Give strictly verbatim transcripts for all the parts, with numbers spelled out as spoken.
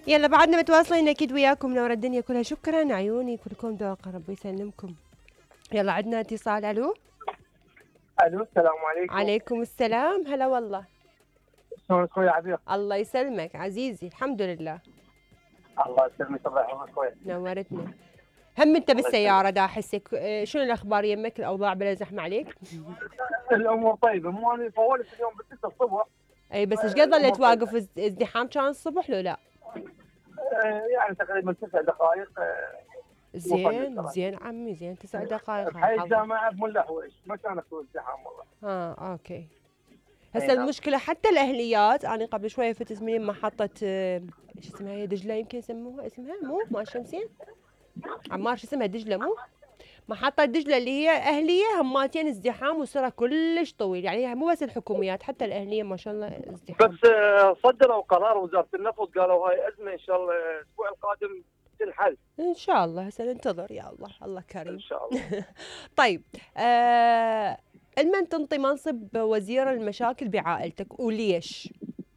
يلا بعدنا متواصلين اكيد وياكم، نور الدنيا كلها. شكرا عيوني كلكم ذوق، ربي يسلمكم. يلا عندنا اتصال. الو الو السلام عليكم. عليكم السلام، هلا والله. شلونك اخوي عبير؟ الله يسلمك عزيزي، الحمد لله. الله يسلمك، الله يحفظك اخوي. نورتنا. هم انت بالسياره دا احسك، شنو الاخبار يمك؟ الاوضاع بلا زحمه عليك؟ الامور طيبه، مو انا فولت اليوم بالستة الصبح. اي بس ايش قد ظليت واقف؟ ازدحام كان الصبح لو لا؟ يعني تقريبا تسع دقائق. زين زين عمي، زين تسع دقائق. بحي الجامعه بملحوش ما كان اكو ازدحام والله. اه اوكي. هسه المشكله حتى الاهليات، انا قبل شويه فتت من محطه ايش اسمها هي، دجله يمكن يسموها اسمها، مو مال الشمسين عمار، شو اسمها دجله مو؟ محطة دجلة اللي هي أهلية، هماتين ازدحام وسرعة كلش طويل، يعني مو بس الحكوميات حتى الأهلية ما شاء الله ازدحام. بس صدروا قرار وزارة النفط، قالوا هاي أزمة إن شاء الله الأسبوع القادم تنحل. إن شاء الله، هسه ننتظر يا الله، الله كريم. إن شاء الله. طيب آه المن تنطي منصب وزير المشاكل بعائلتك وليش؟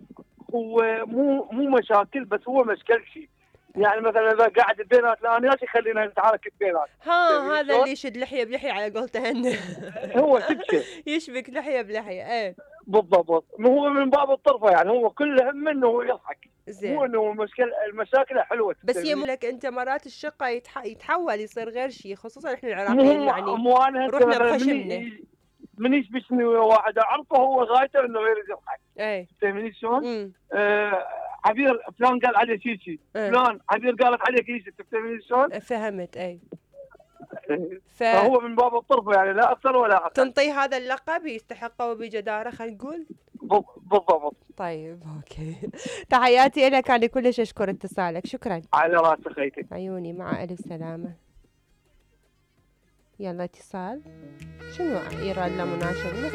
هو مو مو مشاكل، بس هو مشكل شيء. يعني مثلا اذا قاعد بينات الانيات يخلينا نتعارك بينات. ها هذا اللي يشد لحيه بلحيه على قولته هو سكه يشبك لحيه بلحيه. ايه بالضبط، هو من باب الطرفه، يعني هو كل همه انه يضحك. زين. مو انه مشكله، المشاكل حلوه. بس يم لك انت مرات الشقه يتح... يتحول يصير غير شيء، خصوصا احنا العراقيين يعني مو انا رحنا بخشمنا. من يشبشني واحد اعرفه هو غايته انه يريد يضحك. اي فهمتني شلون؟ آه عبير فلان قال عليه شي شي، فلان عبير قالت عليك شي، تفهمني شلون؟ فهمت. اي ف... فهو من باب الطرف يعني، لا اكثر ولا اقل. تنطيه هذا اللقب يستحقه بجداره خلينا نقول. بالضبط. طيب اوكي. تحياتي لك، انا كلش اشكر اتصالك، شكرا. على راسي خيتي. عيوني، مع الف سلامه. يلا اتصال. شنو يراد له مناشد؟